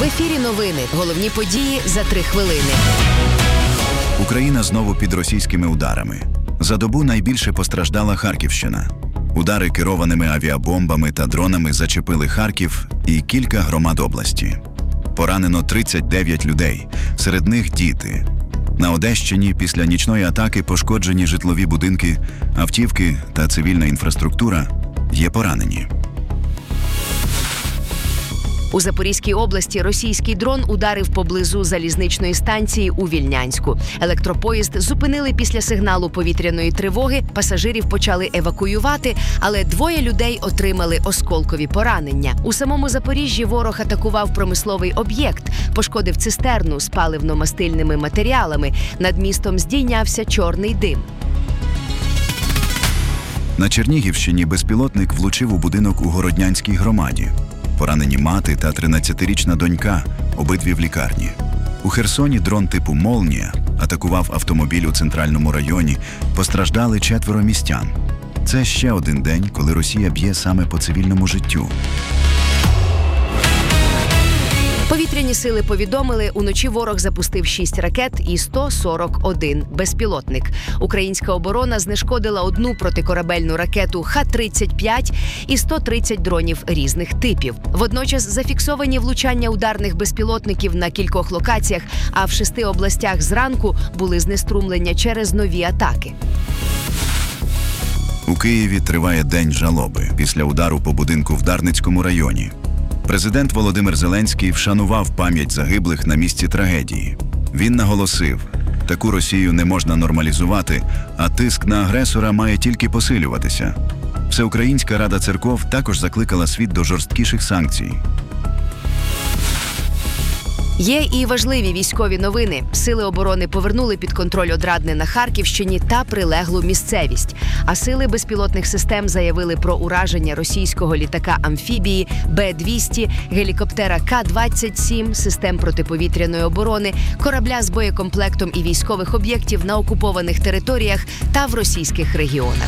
В ефірі новини. Головні події за 3 хвилини. Україна знову під російськими ударами. За добу найбільше постраждала Харківщина. Удари керованими авіабомбами та дронами зачепили Харків і кілька громад області. Поранено 39 людей, серед них діти. На Одещині після нічної атаки пошкоджені житлові будинки, автівки та цивільна інфраструктура. Є поранені. У Запорізькій області російський дрон ударив поблизу залізничної станції у Вільнянську. Електропоїзд зупинили після сигналу повітряної тривоги, пасажирів почали евакуювати, але 2 людей отримали осколкові поранення. У самому Запоріжжі ворог атакував промисловий об'єкт, пошкодив цистерну з паливно-мастильними матеріалами. Над містом здійнявся чорний дим. На Чернігівщині безпілотник влучив у будинок у Городнянській громаді. Поранені мати та 13-річна донька, обидві в лікарні. У Херсоні дрон типу «Молнія» атакував автомобіль у центральному районі, постраждали 4 містян. Це ще один день, коли Росія б'є саме по цивільному життю. Повітряні сили повідомили, уночі ворог запустив 6 ракет і 141 безпілотник. Українська оборона знешкодила 1 протикорабельну ракету Х-35 і 130 дронів різних типів. Водночас зафіксовані влучання ударних безпілотників на кількох локаціях, а в 6 областях зранку були знеструмлення через нові атаки. У Києві триває День жалоби після удару по будинку в Дарницькому районі. Президент Володимир Зеленський вшанував пам'ять загиблих на місці трагедії. Він наголосив, таку Росію не можна нормалізувати, а тиск на агресора має тільки посилюватися. Всеукраїнська Рада церков також закликала світ до жорсткіших санкцій. Є і важливі військові новини. Сили оборони повернули під контроль Одрадне на Харківщині та прилеглу місцевість. А сили безпілотних систем заявили про ураження російського літака-амфібії Б-200, гелікоптера К-27, систем протиповітряної оборони, корабля з боєкомплектом і військових об'єктів на окупованих територіях та в російських регіонах.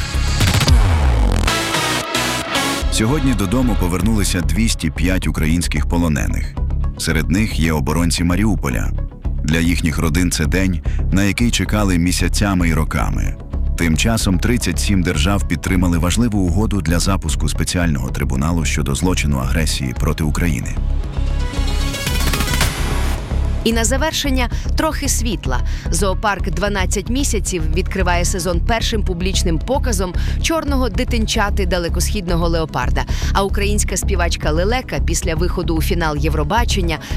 Сьогодні додому повернулися 205 українських полонених. Серед них є оборонці Маріуполя. Для їхніх родин це день, на який чекали місяцями і роками. Тим часом 37 держав підтримали важливу угоду для запуску спеціального трибуналу щодо злочину агресії проти України. І на завершення трохи світла. Зоопарк «12 місяців» відкриває сезон першим публічним показом чорного дитинчати далекосхідного леопарда. А українська співачка Лелека після виходу у фінал Євробачення